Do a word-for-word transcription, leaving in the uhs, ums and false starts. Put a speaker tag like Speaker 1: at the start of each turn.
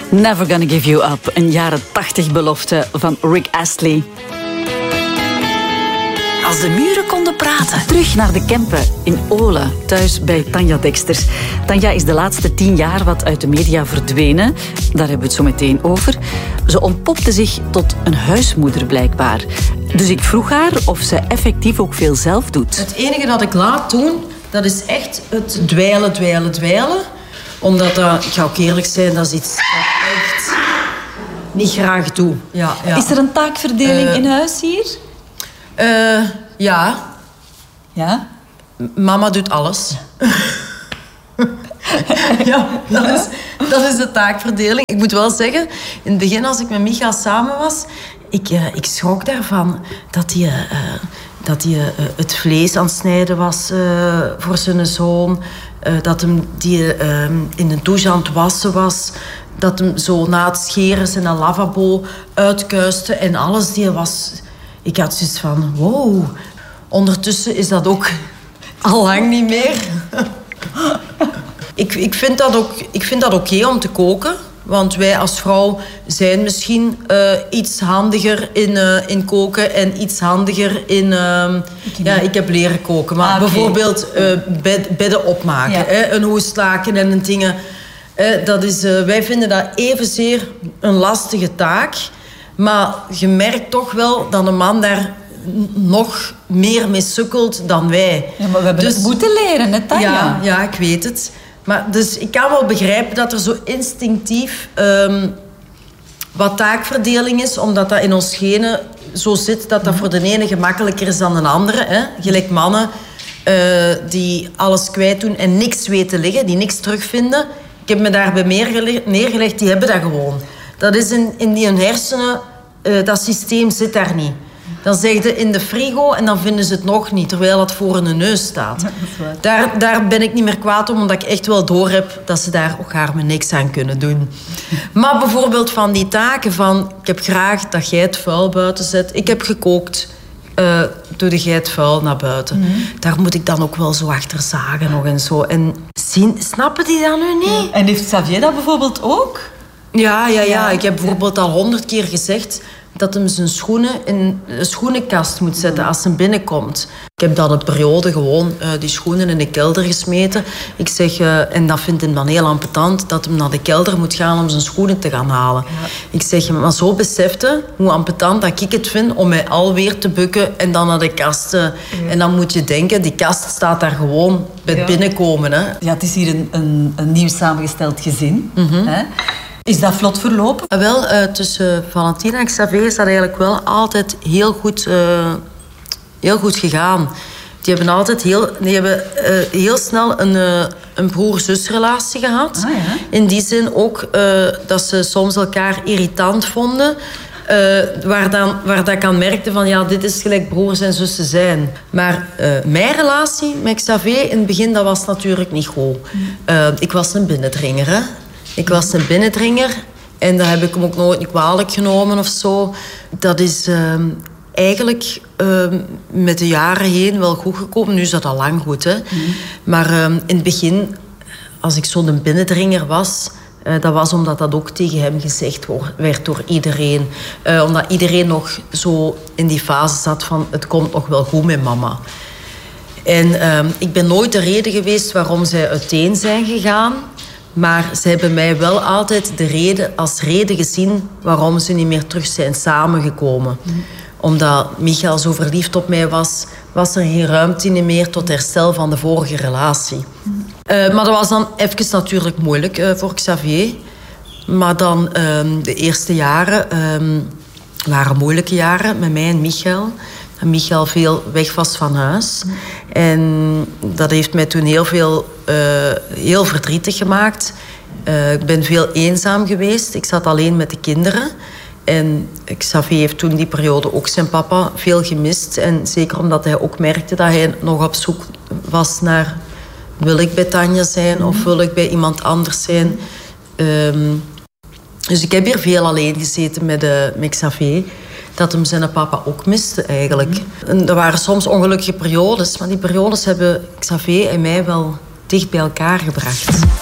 Speaker 1: Never Gonna Give You Up, een jaren tachtig belofte van Rick Astley. Als de muren konden praten. Terug naar de Kempen in Olen, thuis bij Tanja Deksters. Tanja is de laatste tien jaar wat uit de media verdwenen. Daar hebben we het zo meteen over. Ze ontpopte zich tot een huismoeder blijkbaar. Dus ik vroeg haar of ze effectief ook veel zelf doet.
Speaker 2: Het enige dat ik laat doen, dat is echt het dweilen, dweilen, dweilen. Omdat dat, ik ga ook eerlijk zijn, dat is iets dat ik echt niet graag doe. Ja, ja.
Speaker 1: Is er een taakverdeling uh, in huis hier?
Speaker 2: Uh, ja.
Speaker 1: Ja?
Speaker 2: Mama doet alles. Ja, dat is, dat is de taakverdeling. Ik moet wel zeggen, in het begin als ik met Micha samen was, ik, uh, ik schrok daarvan dat hij, uh, dat hij uh, het vlees aan het snijden was uh, voor zijn zoon. Uh, dat hem die uh, in de douche aan het wassen was. Dat hem zo na het scheren zijn lavabo uitkuiste en alles. Die was... Ik had zoiets van, wow. Ondertussen is dat ook al lang niet meer. ik, ik vind dat ook, ik vind dat oké om te koken. Want wij als vrouw zijn misschien uh, iets handiger in, uh, in koken en iets handiger in... Uh, ja, ik heb leren koken. Maar ah, okay. bijvoorbeeld uh, bed, bedden opmaken. Ja. Hè, een hoestlaken en een dingen. Uh, dat is, uh, wij vinden dat evenzeer een lastige taak. Maar je merkt toch wel dat een man daar nog meer mee sukkelt dan wij.
Speaker 1: Ja, maar we hebben dus, het moeten leren, hè, Tanja?
Speaker 2: Ja, ja, ik weet het. Maar dus ik kan wel begrijpen dat er zo instinctief um, wat taakverdeling is, omdat dat in ons genen zo zit dat dat voor de ene gemakkelijker is dan de andere. Hè? Gelijk mannen uh, die alles kwijt doen en niks weten liggen, die niks terugvinden. Ik heb me daarbij neergelegd, die hebben dat gewoon. Dat is in, in die hun hersenen, uh, dat systeem zit daar niet. Dan zeg je in de frigo en dan vinden ze het nog niet, terwijl het voor hun neus staat. Daar, daar ben ik niet meer kwaad om, omdat ik echt wel doorheb dat ze daar ook haar me niks aan kunnen doen. Maar bijvoorbeeld van die taken van, ik heb graag dat jij het vuil buiten zet. Ik heb gekookt, uh, doe de jij het vuil naar buiten. Mm-hmm. Daar moet ik dan ook wel zo achter zagen nog en zo. En zien, snappen die dat nu niet?
Speaker 1: Ja. En heeft Xavier dat bijvoorbeeld ook?
Speaker 2: Ja, ja, ja. Ik heb bijvoorbeeld al honderd keer gezegd dat hem zijn schoenen in een schoenenkast moet zetten als hij binnenkomt. Ik heb dan een periode gewoon uh, die schoenen in de kelder gesmeten. Ik zeg, uh, en dat vindt hem dan heel ambetant, dat hij naar de kelder moet gaan om zijn schoenen te gaan halen. Ja. Ik zeg, maar zo besefte hoe ambetant dat ik het vind om mij alweer te bukken en dan naar de kast. Uh, ja. En dan moet je denken, die kast staat daar gewoon bij het ja. binnenkomen. Hè.
Speaker 1: Ja, het is hier een, een, een nieuw samengesteld gezin. Mm-hmm. Hè? Is dat vlot verlopen?
Speaker 2: Uh, wel, uh, tussen Valentina en Xavier is dat eigenlijk wel altijd heel goed, uh, heel goed gegaan. Die hebben altijd heel, die hebben, uh, heel snel een, uh, een broer-zusrelatie gehad. Ah, ja. In die zin ook uh, dat ze soms elkaar irritant vonden. Uh, waar, dan, waar dat ik aan merkte van, ja, dit is gelijk broers en zussen zijn. Maar uh, mijn relatie met Xavier in het begin, dat was natuurlijk niet goed. Uh, ik was een binnendringer, hè. Ik was een binnendringer en dat heb ik hem ook nooit niet kwalijk genomen of zo. Dat is uh, eigenlijk uh, met de jaren heen wel goed gekomen. Nu is dat al lang goed, hè. Mm. Maar uh, in het begin, als ik zo'n binnendringer was, uh, dat was omdat dat ook tegen hem gezegd werd door iedereen. Uh, omdat iedereen nog zo in die fase zat van, het komt nog wel goed met mama. En uh, ik ben nooit de reden geweest waarom zij uiteen zijn gegaan. Maar ze hebben mij wel altijd de reden, als reden gezien waarom ze niet meer terug zijn samengekomen. Mm. Omdat Michael zo verliefd op mij was, was er geen ruimte meer tot herstel van de vorige relatie. Mm. Uh, maar dat was dan even natuurlijk moeilijk uh, voor Xavier. Maar dan uh, de eerste jaren uh, waren moeilijke jaren met mij en Michael. En Michael veel weg was van huis. Mm. En dat heeft mij toen heel veel, uh, heel verdrietig gemaakt. Uh, ik ben veel eenzaam geweest. Ik zat alleen met de kinderen. En Xavier heeft toen die periode ook zijn papa veel gemist. En zeker omdat hij ook merkte dat hij nog op zoek was naar... Wil ik bij Tanja zijn mm. of wil ik bij iemand anders zijn? Um, dus ik heb hier veel alleen gezeten met, uh, met Xavier. Dat hem zijn papa ook miste eigenlijk. Mm. En er waren soms ongelukkige periodes, maar die periodes hebben Xavier en mij wel dicht bij elkaar gebracht.